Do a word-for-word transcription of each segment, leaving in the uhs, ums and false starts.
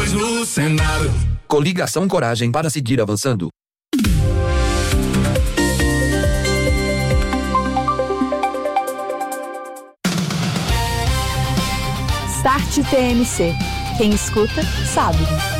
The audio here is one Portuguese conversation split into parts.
nós no Senado. Coligação Coragem para seguir avançando. Start T M C. Quem escuta, sabe.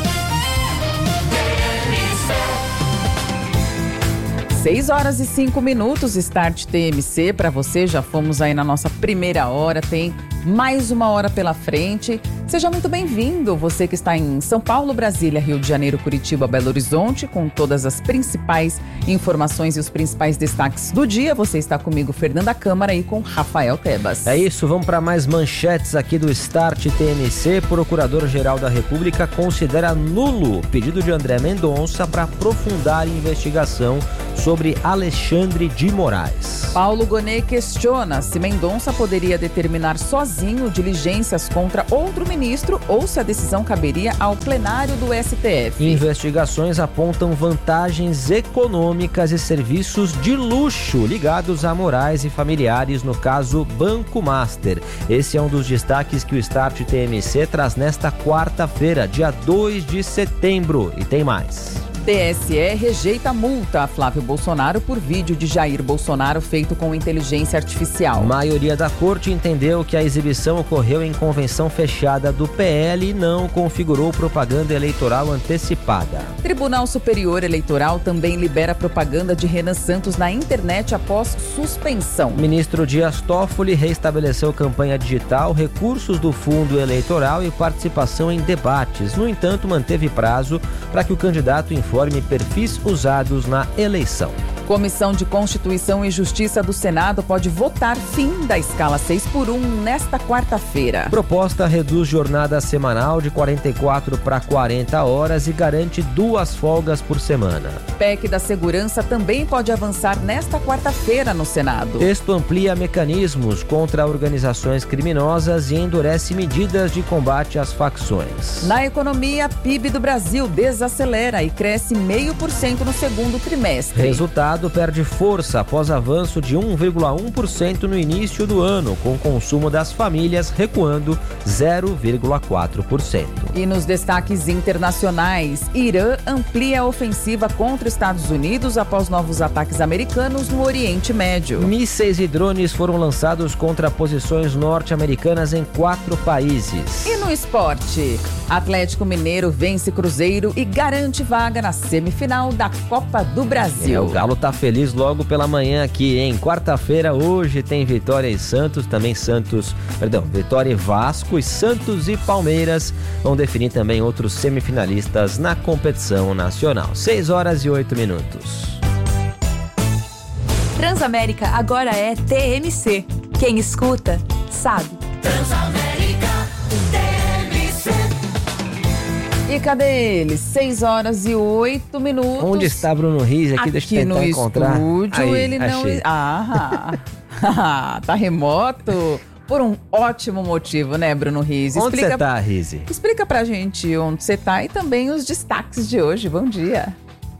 seis horas e cinco minutos, Start T M C para você. Já fomos aí na nossa primeira hora, tem mais uma hora pela frente. Seja muito bem-vindo, você que está em São Paulo, Brasília, Rio de Janeiro, Curitiba, Belo Horizonte, com todas as principais informações e os principais destaques do dia. Você está comigo, Fernanda Câmara, e com Rafael Tebas. É isso, vamos para mais manchetes aqui do Start T M C. Procurador-Geral da República considera nulo o pedido de André Mendonça para aprofundar a investigação sobre Alexandre de Moraes. Paulo Gonet questiona se Mendonça poderia determinar sozinho diligências contra outro ministro ou se a decisão caberia ao plenário do S T F. Investigações apontam vantagens econômicas e serviços de luxo ligados a Moraes e familiares no caso Banco Master. Esse é um dos destaques que o Start T M C traz nesta quarta-feira, dia dois de setembro. E tem mais. T S E rejeita multa a Flávio Bolsonaro por vídeo de Jair Bolsonaro feito com inteligência artificial. A maioria da corte entendeu que a exibição ocorreu em convenção fechada do P L e não configurou propaganda eleitoral antecipada. Tribunal Superior Eleitoral também libera propaganda de Renan Santos na internet após suspensão. Ministro Dias Toffoli reestabeleceu campanha digital, recursos do fundo eleitoral e participação em debates. No entanto, manteve prazo para que o candidato informe perfis usados na eleição. Comissão de Constituição e Justiça do Senado pode votar fim da escala seis por um nesta quarta-feira. Proposta reduz jornada semanal de quarenta e quatro para quarenta horas e garante duas folgas por semana. P E C da Segurança também pode avançar nesta quarta-feira no Senado. Texto amplia mecanismos contra organizações criminosas e endurece medidas de combate às facções. Na economia, P I B do Brasil desacelera e cresce zero vírgula cinco por cento no segundo trimestre. Resultado perde força após avanço de um vírgula um por cento no início do ano, com o consumo das famílias recuando zero vírgula quatro por cento. E nos destaques internacionais, Irã amplia a ofensiva contra Estados Unidos após novos ataques americanos no Oriente Médio. Mísseis e drones foram lançados contra posições norte-americanas em quatro países. E no esporte, Atlético Mineiro vence Cruzeiro e garante vaga na semifinal da Copa do Brasil. É, o Galo tá feliz logo pela manhã aqui, hein? Quarta-feira, hoje tem Vitória e Santos, também Santos, perdão, Vitória e Vasco, e Santos e Palmeiras vão definir também outros semifinalistas na competição nacional. seis horas e oito minutos. Transamérica agora é T M C. Quem escuta, sabe. Transamérica T M C. E cadê ele? seis horas e oito minutos. Onde está Bruno Riz? Aqui, Aqui deixa eu tentar no encontrar. estúdio, Aí, ele não... achei. Ah, tá remoto? Por um ótimo motivo, né, Bruno Riz? Onde você tá, Riz? Explica pra gente onde você tá e também os destaques de hoje. Bom dia.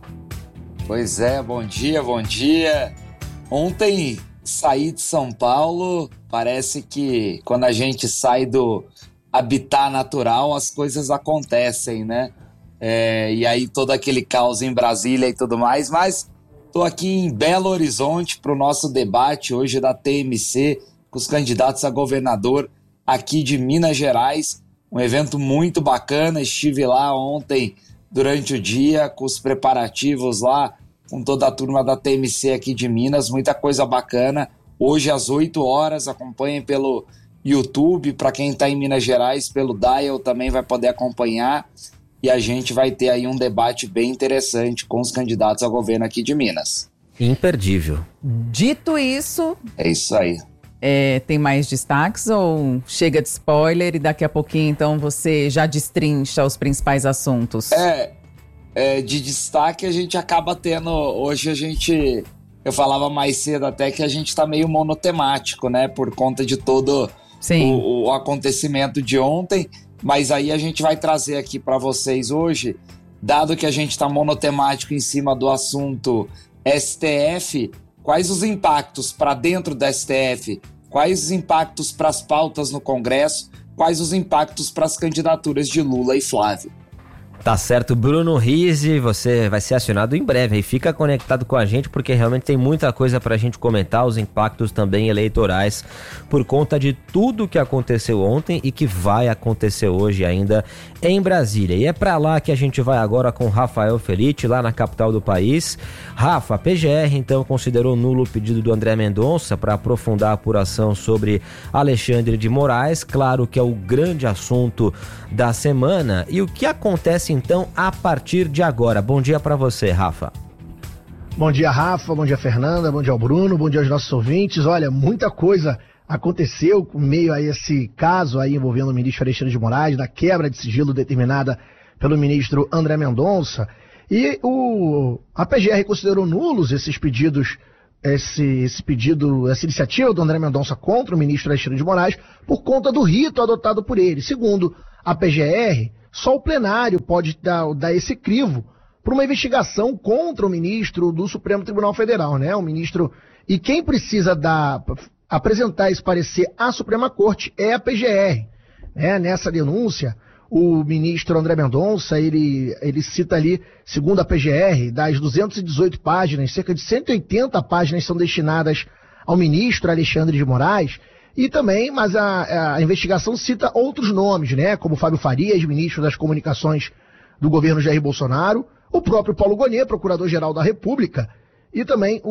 Pois é, bom dia, bom dia. Ontem saí de São Paulo, parece que quando a gente sai do habitat natural, as coisas acontecem, né? É, e aí todo aquele caos em Brasília e tudo mais, mas estou aqui em Belo Horizonte para o nosso debate hoje da T M C com os candidatos a governador aqui de Minas Gerais, um evento muito bacana. Estive lá ontem durante o dia com os preparativos lá, com toda a turma da T M C aqui de Minas, muita coisa bacana. Hoje às oito horas, acompanhem pelo YouTube, para quem está em Minas Gerais, pelo Dial também vai poder acompanhar, e a gente vai ter aí um debate bem interessante com os candidatos ao governo aqui de Minas. Imperdível. Dito isso... É isso aí. É, tem mais destaques ou chega de spoiler e daqui a pouquinho então você já destrincha os principais assuntos? É, é de destaque a gente acaba tendo, hoje a gente, eu falava mais cedo até que a gente tá meio monotemático, né, por conta de todo o, o acontecimento de ontem, mas aí a gente vai trazer aqui para vocês hoje, dado que a gente tá monotemático em cima do assunto S T F, quais os impactos para dentro do S T F, quais os impactos para as pautas no Congresso, quais os impactos para as candidaturas de Lula e Flávio. Tá certo, Bruno Rizzi, você vai ser acionado em breve aí, fica conectado com a gente porque realmente tem muita coisa pra gente comentar, os impactos também eleitorais por conta de tudo que aconteceu ontem e que vai acontecer hoje ainda em Brasília. E é pra lá que a gente vai agora com Rafael Felitti, lá na capital do país. Rafa, a P G R então considerou nulo o pedido do André Mendonça para aprofundar a apuração sobre Alexandre de Moraes, claro que é o grande assunto da semana. E o que acontece então a partir de agora? Bom dia para você, Rafa. Bom dia, Rafa, bom dia, Fernanda, bom dia ao Bruno, bom dia aos nossos ouvintes. Olha, muita coisa aconteceu com meio a esse caso aí envolvendo o ministro Alexandre de Moraes, da quebra de sigilo determinada pelo ministro André Mendonça. E o, a P G R considerou nulos esses pedidos, esse, esse pedido, essa iniciativa do André Mendonça contra o ministro Alexandre de Moraes por conta do rito adotado por ele. Segundo a P G R, só o plenário pode dar, dar esse crivo para uma investigação contra o ministro do Supremo Tribunal Federal, né? O ministro, e quem precisa dar, apresentar esse parecer à Suprema Corte é a P G R, né? Nessa denúncia, o ministro André Mendonça, ele, ele cita ali, segundo a P G R, das duzentas e dezoito páginas, cerca de cento e oitenta páginas são destinadas ao ministro Alexandre de Moraes. E também, mas a, a investigação cita outros nomes, né? Como Fábio Farias, ministro das Comunicações do governo Jair Bolsonaro, o próprio Paulo Gonet, procurador-geral da República, e também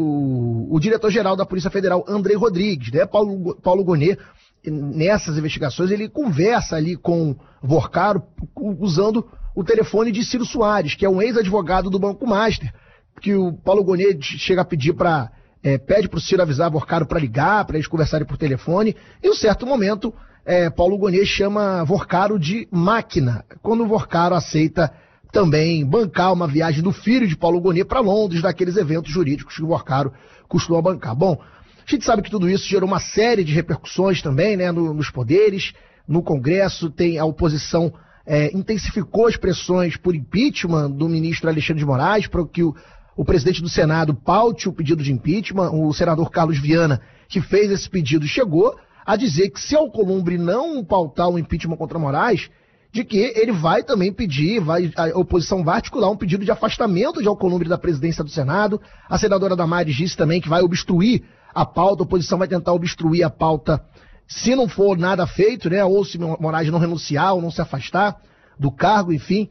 o, o diretor-geral da Polícia Federal, Andrei Rodrigues, né? Paulo, Paulo Gonet, nessas investigações, ele conversa ali com Vorcaro usando o telefone de Ciro Soares, que é um ex-advogado do Banco Master, que o Paulo Gonet chega a pedir para... É, pede para o Ciro avisar Vorcaro para ligar, para eles conversarem por telefone, e em um certo momento, é, Paulo Gonet chama Vorcaro de máquina, quando o Vorcaro aceita também bancar uma viagem do filho de Paulo Gonet para Londres, daqueles eventos jurídicos que o Vorcaro costuma bancar. Bom, a gente sabe que tudo isso gerou uma série de repercussões também, né, no, nos poderes, no Congresso, tem a oposição é, intensificou as pressões por impeachment do ministro Alexandre de Moraes, para que o O presidente do Senado paute o pedido de impeachment. O senador Carlos Viana, que fez esse pedido, chegou a dizer que se Alcolumbre não pautar o impeachment contra Moraes, de que ele vai também pedir, vai, a oposição vai articular um pedido de afastamento de Alcolumbre da presidência do Senado. A senadora Damares disse também que vai obstruir a pauta, a oposição vai tentar obstruir a pauta se não for nada feito, né? Ou se Moraes não renunciar ou não se afastar do cargo, enfim.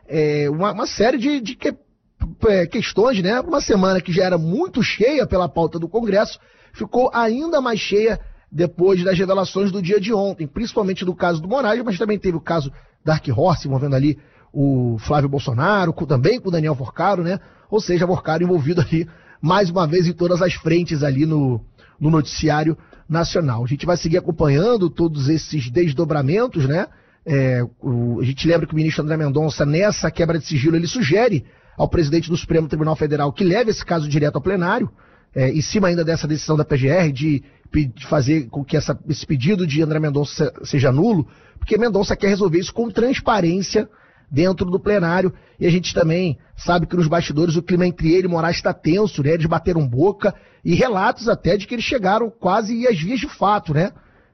É uma, uma série de, de que questões, né? Uma semana que já era muito cheia pela pauta do Congresso, ficou ainda mais cheia depois das revelações do dia de ontem, principalmente do caso do Moraes, mas também teve o caso Dark Horse, envolvendo ali o Flávio Bolsonaro, com, também com o Daniel Vorcaro, né? Ou seja, Vorcaro envolvido ali, mais uma vez, em todas as frentes ali no, no noticiário nacional. A gente vai seguir acompanhando todos esses desdobramentos, né? É, o, a gente lembra que o ministro André Mendonça, nessa quebra de sigilo, ele sugere ao presidente do Supremo Tribunal Federal que leve esse caso direto ao plenário, é, em cima ainda dessa decisão da P G R de, de fazer com que essa, esse pedido de André Mendonça seja nulo, porque Mendonça quer resolver isso com transparência dentro do plenário, e a gente também sabe que nos bastidores o clima entre ele e Moraes está tenso, né? Eles bateram boca, e relatos até de que eles chegaram quase às vias de fato, né?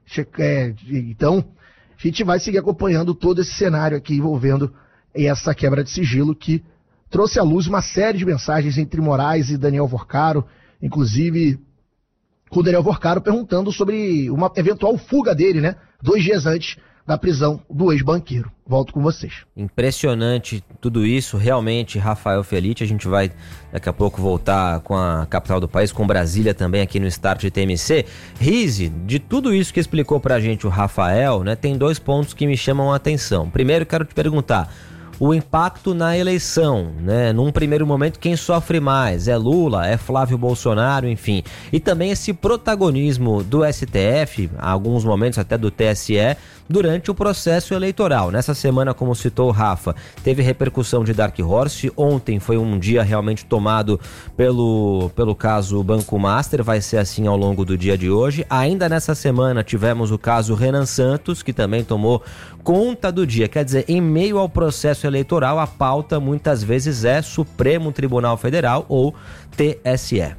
É, então, a gente vai seguir acompanhando todo esse cenário aqui envolvendo essa quebra de sigilo que trouxe à luz uma série de mensagens entre Moraes e Daniel Vorcaro, inclusive com o Daniel Vorcaro perguntando sobre uma eventual fuga dele, né? Dois dias antes da prisão do ex-banqueiro. Volto com vocês. Impressionante tudo isso, realmente, Rafael Felitti. A gente vai daqui a pouco voltar com a capital do país, com Brasília também aqui no Start T M C. Rizzi, de tudo isso que explicou pra gente o Rafael, né, tem dois pontos que me chamam a atenção. Primeiro, quero te perguntar o impacto na eleição, né? Num primeiro momento, quem sofre mais? É Lula? É Flávio Bolsonaro? Enfim. E também esse protagonismo do S T F, alguns momentos até do T S E, durante o processo eleitoral. Nessa semana, como citou o Rafa, teve repercussão de Dark Horse. Ontem foi um dia realmente tomado pelo, pelo caso Banco Master, vai ser assim ao longo do dia de hoje. Ainda nessa semana tivemos o caso Renan Santos, que também tomou conta do dia. Quer dizer, em meio ao processo eleitoral, a pauta muitas vezes é Supremo Tribunal Federal ou T S E.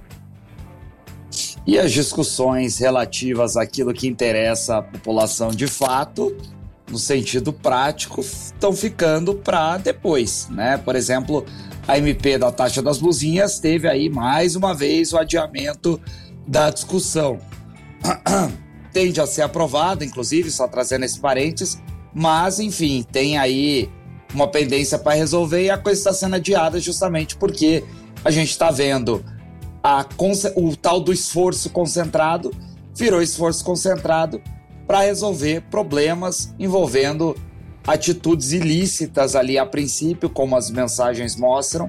E as discussões relativas àquilo que interessa à população de fato, no sentido prático, estão ficando para depois, né? Por exemplo, a M P da taxa das blusinhas teve aí mais uma vez o adiamento da discussão. Tende a ser aprovada, inclusive, só trazendo esse parênteses, mas, enfim, tem aí uma pendência para resolver e a coisa está sendo adiada justamente porque a gente está vendo a, o tal do esforço concentrado, virou esforço concentrado para resolver problemas envolvendo atitudes ilícitas ali a princípio, como as mensagens mostram,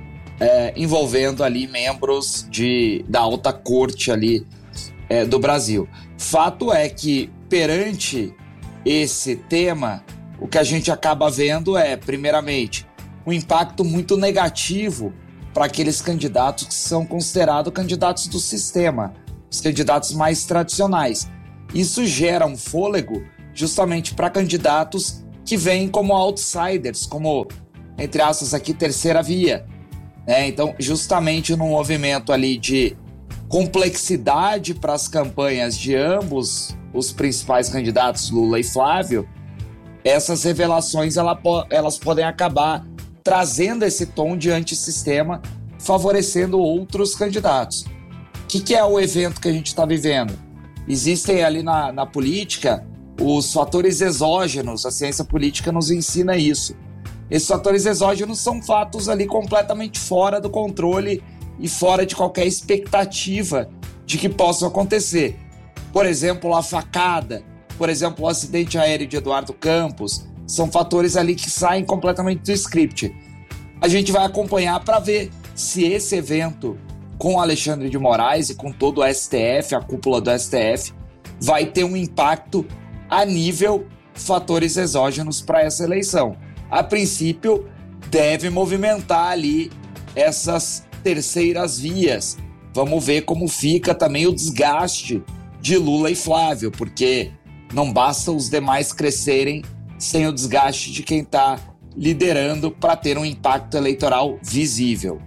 é, envolvendo ali membros de, da alta corte ali é, do Brasil. Fato é que, perante esse tema, o que a gente acaba vendo é, primeiramente, um impacto muito negativo para aqueles candidatos que são considerados candidatos do sistema, os candidatos mais tradicionais. Isso gera um fôlego justamente para candidatos que vêm como outsiders, como, entre aspas aqui, terceira via. Né? Então, justamente no movimento ali de complexidade para as campanhas de ambos os principais candidatos, Lula e Flávio, essas revelações ela, elas podem acabar trazendo esse tom de antissistema, favorecendo outros candidatos. O que, que é o evento que a gente está vivendo? Existem ali na, na política os fatores exógenos, a ciência política nos ensina isso. Esses fatores exógenos são fatos ali completamente fora do controle e fora de qualquer expectativa de que possam acontecer. Por exemplo, a facada, por exemplo, o acidente aéreo de Eduardo Campos, são fatores ali que saem completamente do script. A gente vai acompanhar para ver se esse evento com Alexandre de Moraes e com todo o S T F, a cúpula do S T F, vai ter um impacto a nível fatores exógenos para essa eleição. A princípio, deve movimentar ali essas terceiras vias. Vamos ver como fica também o desgaste de Lula e Flávio, porque não basta os demais crescerem sem o desgaste de quem está liderando para ter um impacto eleitoral visível.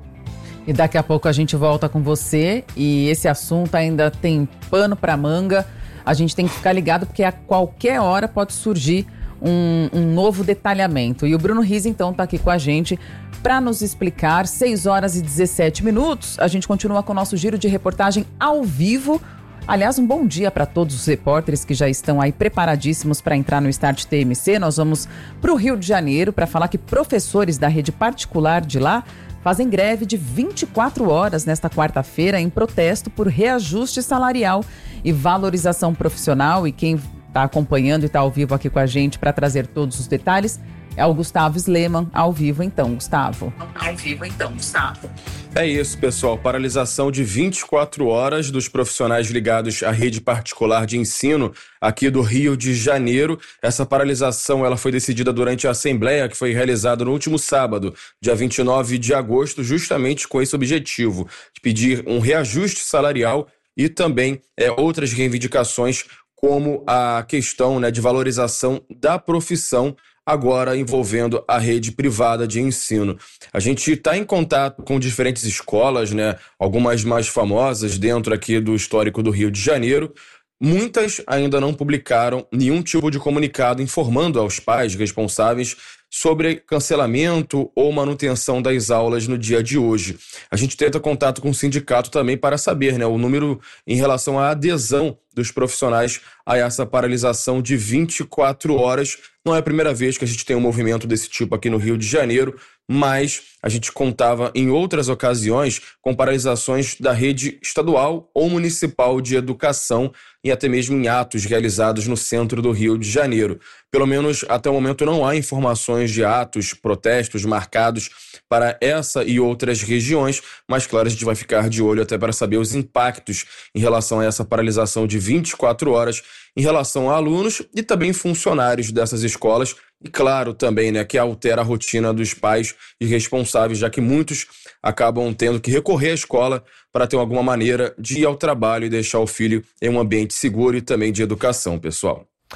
E daqui a pouco a gente volta com você e esse assunto ainda tem pano para manga. A gente tem que ficar ligado porque a qualquer hora pode surgir um, um novo detalhamento. E o Bruno Riz, então, está aqui com a gente para nos explicar. seis horas e dezessete minutos. A gente continua com o nosso giro de reportagem ao vivo. Aliás, um bom dia para todos os repórteres que já estão aí preparadíssimos para entrar no Start T M C. Nós vamos para o Rio de Janeiro para falar que professores da rede particular de lá fazem greve de vinte e quatro horas nesta quarta-feira em protesto por reajuste salarial e valorização profissional. E quem está acompanhando e está ao vivo aqui com a gente para trazer todos os detalhes é o Gustavo Sleman, ao vivo então, Gustavo. Ao vivo então, Gustavo. É isso, pessoal. Paralisação de vinte e quatro horas dos profissionais ligados à rede particular de ensino aqui do Rio de Janeiro. Essa paralisação ela foi decidida durante a assembleia que foi realizada no último sábado, dia vinte e nove de agosto, justamente com esse objetivo de pedir um reajuste salarial e também é, outras reivindicações como a questão, né, de valorização da profissão, agora envolvendo a rede privada de ensino. A gente está em contato com diferentes escolas, né, algumas mais famosas dentro aqui do histórico do Rio de Janeiro. Muitas ainda não publicaram nenhum tipo de comunicado informando aos pais responsáveis sobre cancelamento ou manutenção das aulas no dia de hoje. A gente tenta contato com o sindicato também para saber, né, o número em relação à adesão dos profissionais a essa paralisação de vinte e quatro horas. Não é a primeira vez que a gente tem um movimento desse tipo aqui no Rio de Janeiro, mas a gente contava em outras ocasiões com paralisações da rede estadual ou municipal de educação e até mesmo em atos realizados no centro do Rio de Janeiro. Pelo menos até o momento não há informações de atos, protestos marcados para essa e outras regiões, mas claro, a gente vai ficar de olho até para saber os impactos em relação a essa paralisação de vinte e quatro horas em relação a alunos e também funcionários dessas escolas e claro também, né, que altera a rotina dos pais e responsáveis, já que muitos acabam tendo que recorrer à escola para ter alguma maneira de ir ao trabalho e deixar o filho em um ambiente seguro e também de educação, pessoal.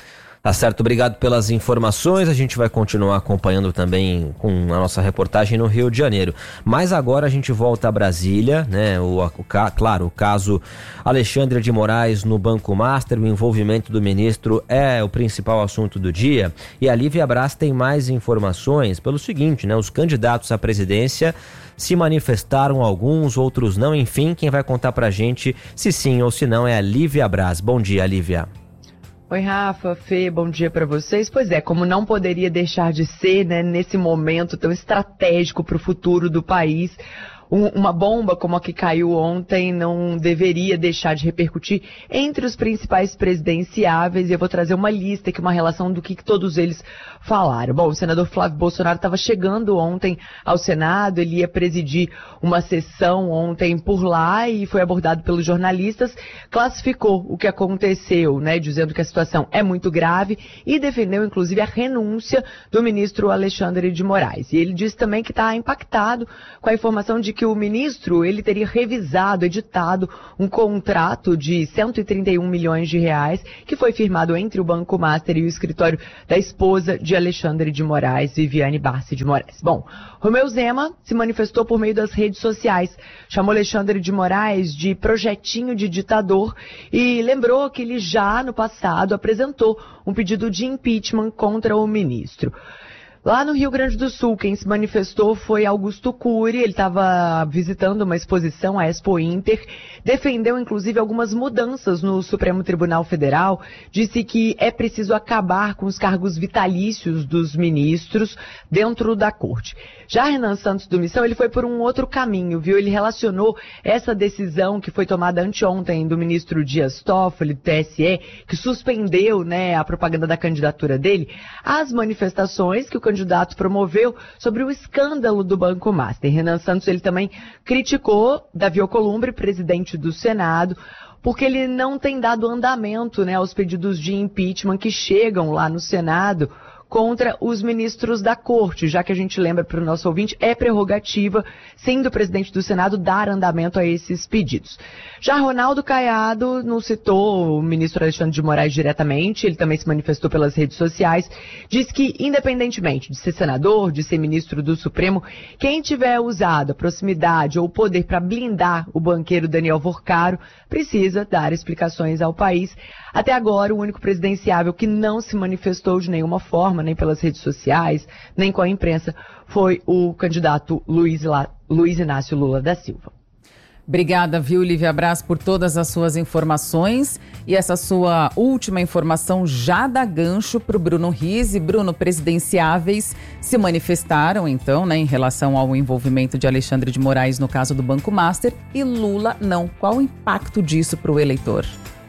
Tá certo, obrigado pelas informações. A gente vai continuar acompanhando também com a nossa reportagem no Rio de Janeiro. Mas agora a gente volta a Brasília, né? O, o, claro, o caso Alexandre de Moraes no Banco Master, o envolvimento do ministro é o principal assunto do dia. E a Lívia Braz tem mais informações pelo seguinte, né? Os candidatos à presidência se manifestaram, alguns, outros não. Enfim, quem vai contar pra gente se sim ou se não é a Lívia Braz. Bom dia, Lívia. Oi, Rafa, Fê, bom dia para vocês. Pois é, como não poderia deixar de ser, né, nesse momento tão estratégico para o futuro do país, um, uma bomba como a que caiu ontem não deveria deixar de repercutir entre os principais presidenciáveis. E eu vou trazer uma lista aqui, uma relação do que, que todos eles falaram. Bom, o senador Flávio Bolsonaro estava chegando ontem ao Senado, ele ia presidir uma sessão ontem por lá e foi abordado pelos jornalistas, classificou o que aconteceu, né, dizendo que a situação é muito grave e defendeu inclusive a renúncia do ministro Alexandre de Moraes. E ele disse também que está impactado com a informação de que o ministro ele teria revisado, editado um contrato de cento e trinta e um milhões de reais que foi firmado entre o Banco Master e o escritório da esposa de Alexandre de Moraes, Viviane Barsi de Moraes. Bom, Romeu Zema se manifestou por meio das redes sociais, chamou Alexandre de Moraes de projetinho de ditador e lembrou que ele já no passado apresentou um pedido de impeachment contra o ministro. Lá no Rio Grande do Sul, quem se manifestou foi Augusto Cury, ele estava visitando uma exposição, a Expo Inter, defendeu inclusive algumas mudanças no Supremo Tribunal Federal, disse que é preciso acabar com os cargos vitalícios dos ministros dentro da corte. Já Renan Santos do Missão, ele foi por um outro caminho, viu? Ele relacionou essa decisão que foi tomada anteontem do ministro Dias Toffoli, do T S E, que suspendeu, né, a propaganda da candidatura dele, às manifestações que o candidato promoveu sobre o escândalo do Banco Master. Renan Santos, ele também criticou Davi Alcolumbre, presidente do Senado, porque ele não tem dado andamento, né, aos pedidos de impeachment que chegam lá no Senado contra os ministros da Corte, já que a gente lembra para o nosso ouvinte, é prerrogativa, sim, do presidente do Senado dar andamento a esses pedidos. Já Ronaldo Caiado não citou o ministro Alexandre de Moraes diretamente, ele também se manifestou pelas redes sociais, diz que, independentemente de ser senador, de ser ministro do Supremo, quem tiver usado a proximidade ou o poder para blindar o banqueiro Daniel Vorcaro precisa dar explicações ao país. Até agora, o único presidenciável que não se manifestou de nenhuma forma, nem pelas redes sociais, nem com a imprensa, foi o candidato Luiz, La... Luiz Inácio Lula da Silva. Obrigada, viu, Lívia Braz, por todas as suas informações. E essa sua última informação já dá gancho para o Bruno Rizzi. Bruno, presidenciáveis se manifestaram, então, né, em relação ao envolvimento de Alexandre de Moraes no caso do Banco Master e Lula não. Qual o impacto disso para o eleitor?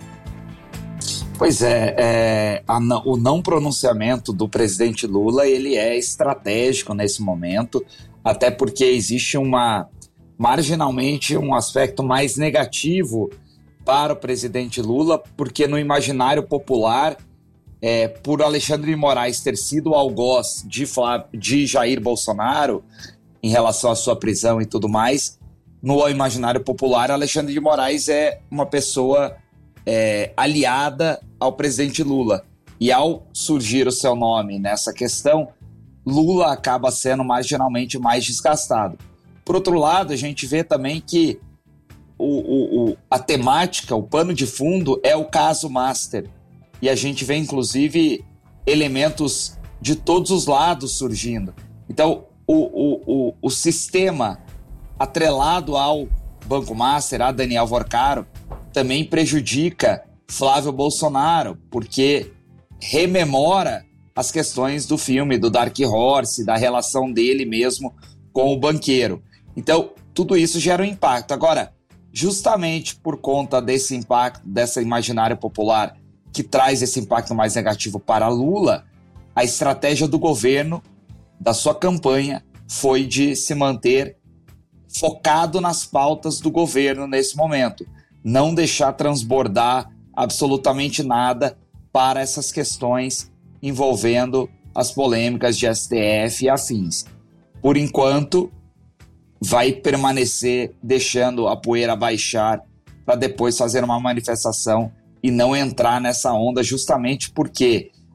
Pois é, é a, o não pronunciamento do presidente Lula, ele é estratégico nesse momento, até porque existe uma, marginalmente, um aspecto mais negativo para o presidente Lula, porque no imaginário popular, é, por Alexandre de Moraes ter sido o algoz de, Flávio, de Jair Bolsonaro, em relação à sua prisão e tudo mais, no imaginário popular, Alexandre de Moraes é uma pessoa É, aliada ao presidente Lula. E ao surgir o seu nome nessa questão, Lula acaba sendo marginalmente mais desgastado. Por outro lado, a gente vê também que o, o, o, a temática, o pano de fundo é o caso Master. E a gente vê, inclusive, elementos de todos os lados surgindo. Então, o, o, o, o sistema atrelado ao Banco Master, a Daniel Vorcaro, também prejudica Flávio Bolsonaro, porque rememora as questões do filme, do Dark Horse, da relação dele mesmo com o banqueiro. Então, tudo isso gera um impacto. Agora, justamente por conta desse impacto, dessa imaginário popular que traz esse impacto mais negativo para Lula, a estratégia do governo, da sua campanha, foi de se manter focado nas pautas do governo nesse momento. Não deixar transbordar absolutamente nada para essas questões envolvendo as polêmicas de S T F e afins. Por enquanto, vai permanecer deixando a poeira baixar para depois fazer uma manifestação e não entrar nessa onda, justamente porque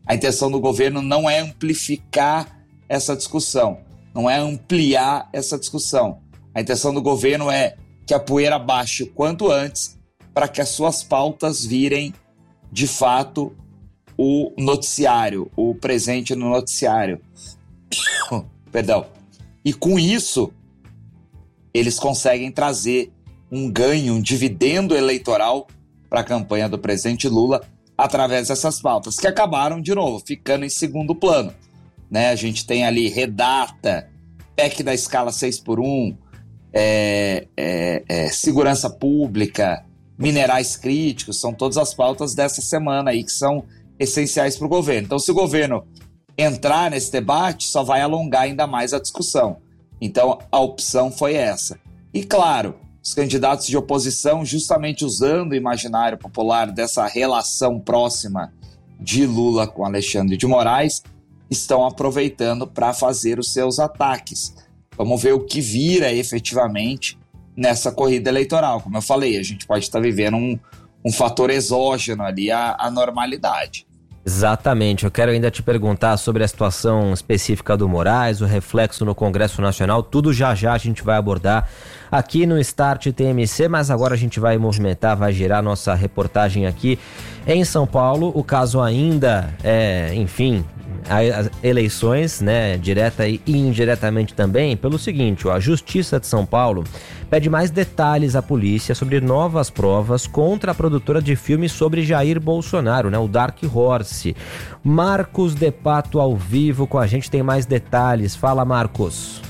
A intenção do governo não é amplificar essa discussão, não é ampliar essa discussão. A intenção do governo é que a poeira baixe o quanto antes para que as suas pautas virem, de fato, o noticiário, o presente no noticiário. Perdão. E com isso, eles conseguem trazer um ganho, um dividendo eleitoral para a campanha do presidente Lula através dessas pautas, que acabaram, de novo, ficando em segundo plano. Né? A gente tem ali redata, P E C da escala seis por um, é, é, é, segurança pública, minerais críticos, são todas as pautas dessa semana aí que são essenciais para o governo. Então, se o governo entrar nesse debate, só vai alongar ainda mais a discussão. Então, a opção foi essa. E, claro, os candidatos de oposição, justamente usando o imaginário popular dessa relação próxima de Lula com Alexandre de Moraes, estão aproveitando para fazer os seus ataques. Vamos ver o que vira efetivamente nessa corrida eleitoral. Como eu falei, a gente pode estar vivendo um, um fator exógeno ali à, à normalidade. Exatamente, eu quero ainda te perguntar sobre a situação específica do Moraes, o reflexo no Congresso Nacional, tudo já já a gente vai abordar aqui no Start T M C, mas agora a gente vai movimentar, vai girar nossa reportagem aqui em São Paulo. O caso ainda é, enfim, as eleições, né, direta e indiretamente também, pelo seguinte, ó, a Justiça de São Paulo pede mais detalhes à polícia sobre novas provas contra a produtora de filmes sobre Jair Bolsonaro, né, o Dark Horse. Marcos De Pato ao vivo com a gente, tem mais detalhes. Fala, Marcos.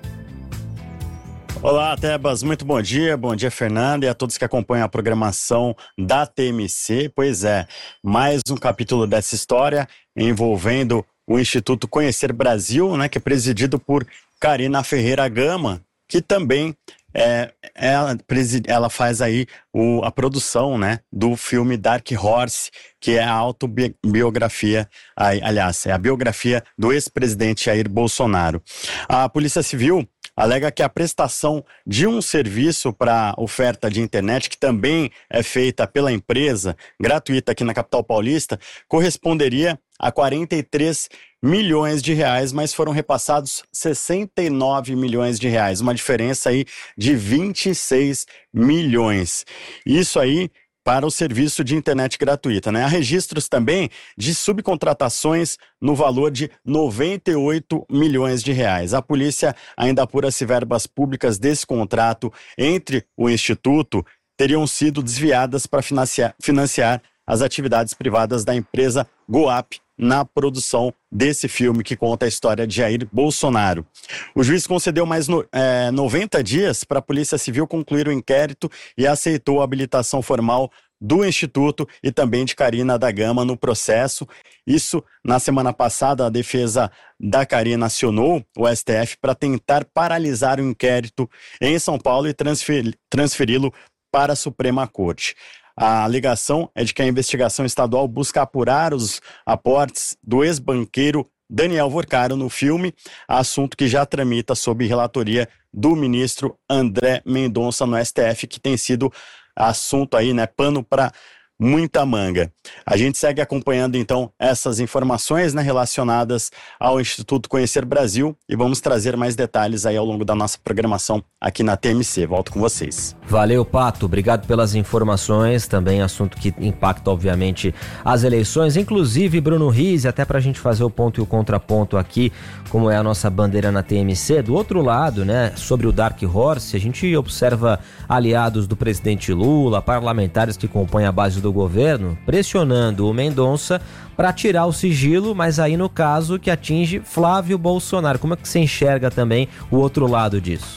Olá, Tebas, muito bom dia, bom dia, Fernanda, e a todos que acompanham a programação da T M C. Pois é, mais um capítulo dessa história envolvendo o Instituto Conhecer Brasil, né, que é presidido por Karina Ferreira Gama, que também é, ela, ela faz aí o, a produção, né, do filme Dark Horse, que é a autobiografia, aliás, é a biografia do ex-presidente Jair Bolsonaro. A Polícia Civil alega que a prestação de um serviço para oferta de internet, que também é feita pela empresa, gratuita aqui na capital paulista, corresponderia a quarenta e três milhões de reais, mas foram repassados sessenta e nove milhões de reais, uma diferença aí de vinte e seis milhões. Isso aí para o serviço de internet gratuita, né? Há registros também de subcontratações no valor de noventa e oito milhões de reais. A polícia ainda apura se verbas públicas desse contrato entre o Instituto teriam sido desviadas para financiar, financiar as atividades privadas da empresa Goap na produção desse filme que conta a história de Jair Bolsonaro. O juiz concedeu mais no, é, noventa dias para a Polícia Civil concluir o inquérito e aceitou a habilitação formal do Instituto e também de Karina da Gama no processo. Isso, na semana passada, a defesa da Karina acionou o S T F para tentar paralisar o inquérito em São Paulo e transfer, transferi-lo para a Suprema Corte. A alegação é de que a investigação estadual busca apurar os aportes do ex-banqueiro Daniel Vorcaro no filme, assunto que já tramita sob relatoria do ministro André Mendonça no S T F, que tem sido assunto aí, né, pano para muita manga. A gente segue acompanhando então essas informações, né, relacionadas ao Instituto Conhecer Brasil e vamos trazer mais detalhes aí ao longo da nossa programação aqui na T M C. Volto com vocês. Valeu, Pato. Obrigado pelas informações. Também assunto que impacta, obviamente, as eleições. Inclusive, Bruno Riz, até pra gente fazer o ponto e o contraponto aqui, como é a nossa bandeira na T M C. Do outro lado, né, sobre o Dark Horse, a gente observa aliados do presidente Lula, parlamentares que compõem a base do governo, pressionando o Mendonça para tirar o sigilo, mas aí no caso que atinge Flávio Bolsonaro. Como é que você enxerga também o outro lado disso?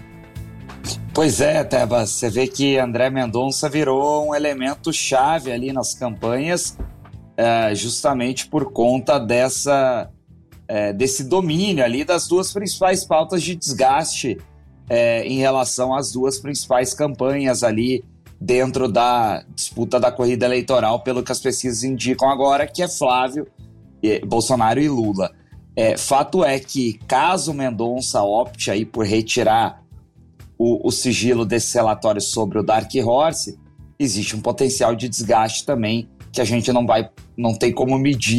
Pois é, Tebas, você vê que André Mendonça virou um elemento chave ali nas campanhas, é, justamente por conta dessa, é, desse domínio ali das duas principais pautas de desgaste é, em relação às duas principais campanhas ali dentro da disputa da corrida eleitoral, pelo que as pesquisas indicam agora, que é Flávio, Bolsonaro e Lula. É, fato é que, caso Mendonça opte aí por retirar o, o sigilo desse relatório sobre o Dark Horse, existe um potencial de desgaste também, que a gente não vai, não tem como medir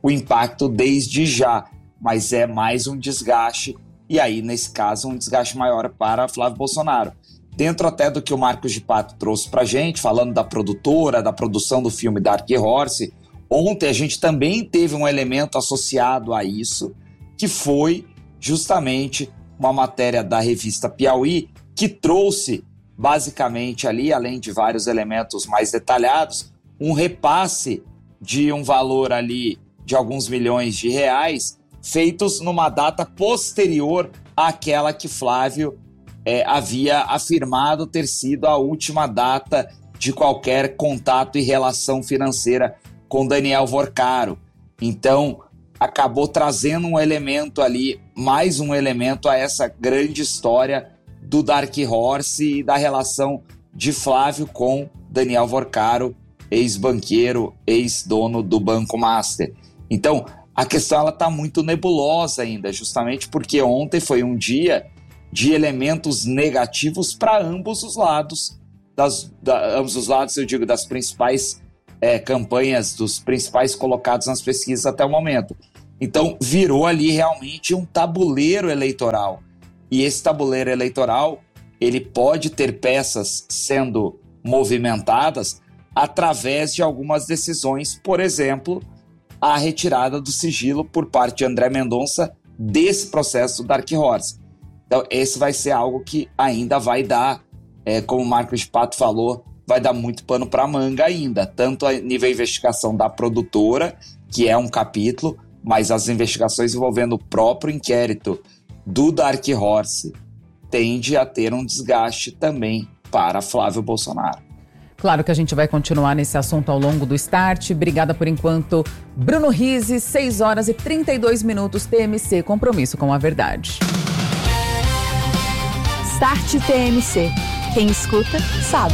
o impacto desde já, mas é mais um desgaste, e aí, nesse caso, um desgaste maior para Flávio Bolsonaro. Dentro até do que o Marcos de Pato trouxe para a gente, falando da produtora, da produção do filme Dark Horse, ontem a gente também teve um elemento associado a isso, que foi justamente uma matéria da revista Piauí, que trouxe basicamente ali, além de vários elementos mais detalhados, um repasse de um valor ali de alguns milhões de reais, feitos numa data posterior àquela que Flávio é, havia afirmado ter sido a última data de qualquer contato e relação financeira com Daniel Vorcaro. Então, acabou trazendo um elemento ali, mais um elemento a essa grande história do Dark Horse e da relação de Flávio com Daniel Vorcaro, ex-banqueiro, ex-dono do Banco Master. Então, a questão está muito nebulosa ainda, justamente porque ontem foi um dia de elementos negativos para ambos os lados, das, da, ambos os lados, eu digo, das principais é, campanhas, dos principais colocados nas pesquisas até o momento. Então, virou ali realmente um tabuleiro eleitoral. E esse tabuleiro eleitoral, ele pode ter peças sendo movimentadas através de algumas decisões, por exemplo, a retirada do sigilo por parte de André Mendonça desse processo do Dark Horse. Então, esse vai ser algo que ainda vai dar, é, como o Marcos de Pato falou, vai dar muito pano para manga ainda, tanto a nível de investigação da produtora, que é um capítulo, mas as investigações envolvendo o próprio inquérito do Dark Horse tende a ter um desgaste também para Flávio Bolsonaro. Claro que a gente vai continuar nesse assunto ao longo do Start. Obrigada por enquanto, Bruno Rizzi, seis horas e trinta e dois minutos, T M C, compromisso com a verdade. Start T M C. Quem escuta, sabe.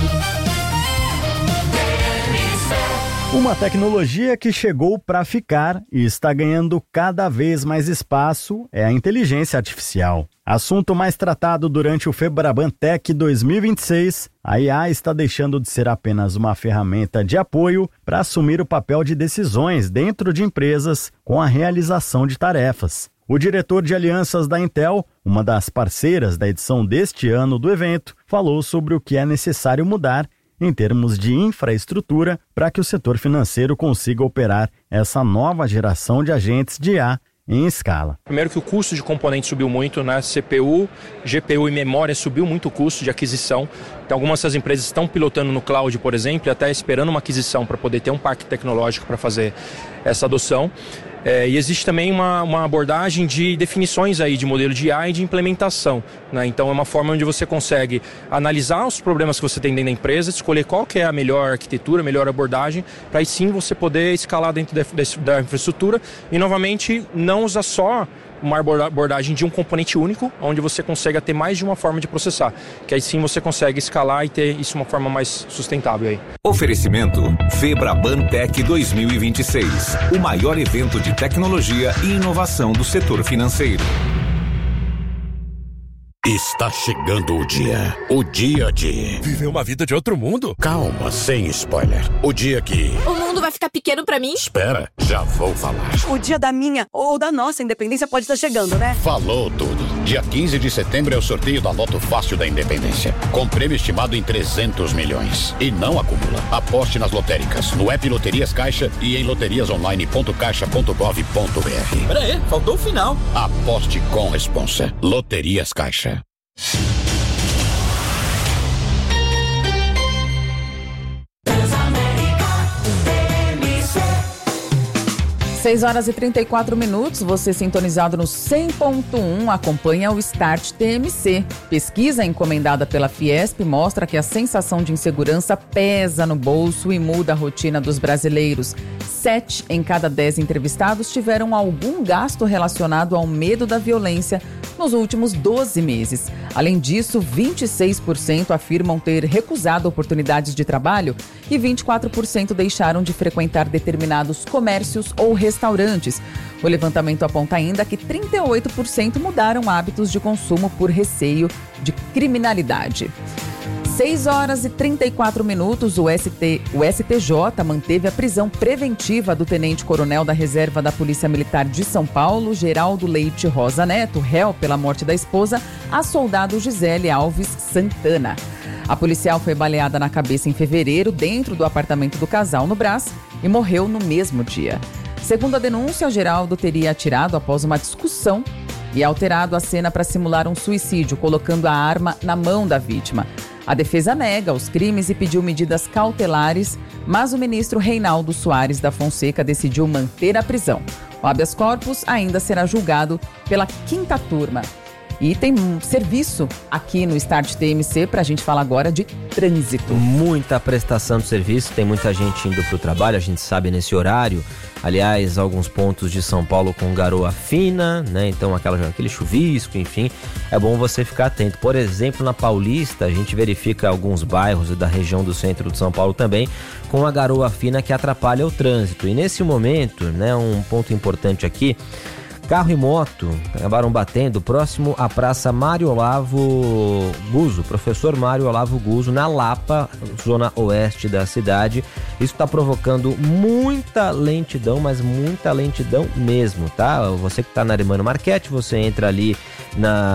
Uma tecnologia que chegou para ficar e está ganhando cada vez mais espaço é a inteligência artificial. Assunto mais tratado durante o Febraban Tech dois mil e vinte e seis, a I A está deixando de ser apenas uma ferramenta de apoio para assumir o papel de decisões dentro de empresas com a realização de tarefas. O diretor de alianças da Intel, uma das parceiras da edição deste ano do evento, falou sobre o que é necessário mudar em termos de infraestrutura para que o setor financeiro consiga operar essa nova geração de agentes de I A em escala. Primeiro que o custo de componentes subiu muito, né? C P U, G P U e memória subiu muito o custo de aquisição. Então, algumas dessas empresas estão pilotando no cloud, por exemplo, e até esperando uma aquisição para poder ter um parque tecnológico para fazer essa adoção. É, e existe também uma, uma abordagem de definições aí de modelo de I A e de implementação, né? Então é uma forma onde você consegue analisar os problemas que você tem dentro da empresa, escolher qual que é a melhor arquitetura, a melhor abordagem, para aí sim você poder escalar dentro da, da infraestrutura e novamente não usar só uma abordagem de um componente único, onde você consegue ter mais de uma forma de processar, que aí sim você consegue escalar e ter isso de uma forma mais sustentável aí. Oferecimento Febraban Tech dois mil e vinte e seis, o maior evento de tecnologia e inovação do setor financeiro. Está chegando o dia. O dia de... viver uma vida de outro mundo? Calma, sem spoiler. O dia que... o mundo vai ficar pequeno pra mim? Espera, já vou falar. O dia da minha ou da nossa independência pode estar chegando, né? Falou tudo. Dia quinze de setembro é o sorteio da Loto Fácil da Independência, com prêmio estimado em trezentos milhões. E não acumula. Aposte nas lotéricas, no app Loterias Caixa e em loterias online ponto caixa ponto gov ponto br. Pera aí, faltou o final. Aposte com responsa. Loterias Caixa. seis horas e trinta e quatro minutos, você sintonizado no cem ponto um, acompanha o Start T M C. Pesquisa encomendada pela Fiesp mostra que a sensação de insegurança pesa no bolso e muda a rotina dos brasileiros. Sete em cada dez entrevistados tiveram algum gasto relacionado ao medo da violência nos últimos doze meses. Além disso, vinte e seis por cento afirmam ter recusado oportunidades de trabalho e vinte e quatro por cento deixaram de frequentar determinados comércios ou restaurantes. O levantamento aponta ainda que trinta e oito por cento mudaram hábitos de consumo por receio de criminalidade. seis horas e trinta e quatro minutos, o, S T, o S T J manteve a prisão preventiva do tenente-coronel da Reserva da Polícia Militar de São Paulo, Geraldo Leite Rosa Neto, réu pela morte da esposa, a soldado Gisele Alves Santana. A policial foi baleada na cabeça em fevereiro, dentro do apartamento do casal no Brás, e morreu no mesmo dia. Segundo a denúncia, Geraldo teria atirado após uma discussão e alterado a cena para simular um suicídio, colocando a arma na mão da vítima. A defesa nega os crimes e pediu medidas cautelares, mas o ministro Reinaldo Soares da Fonseca decidiu manter a prisão. O habeas corpus ainda será julgado pela quinta turma. E tem um serviço aqui no Start T M C para a gente falar agora de trânsito. Muita prestação de serviço, tem muita gente indo para o trabalho, a gente sabe nesse horário. Aliás, alguns pontos de São Paulo com garoa fina, né? Então aquela, aquele chuvisco, enfim, é bom você ficar atento. Por exemplo, na Paulista, a gente verifica alguns bairros da região do centro de São Paulo também com a garoa fina que atrapalha o trânsito. E nesse momento, né, um ponto importante aqui, carro e moto acabaram batendo próximo à Praça Mário Olavo Guzzo, professor Mário Olavo Guzzo, na Lapa, zona oeste da cidade. Isso está provocando muita lentidão, mas muita lentidão mesmo, tá? Você que está na Armando Marchetti, você entra ali na